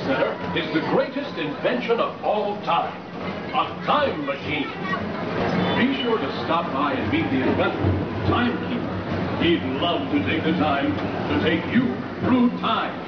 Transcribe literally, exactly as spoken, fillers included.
Center is the greatest invention of all time, a time machine. Be sure to stop by and meet the inventor, Timekeeper. He'd love to take the time to take you through time.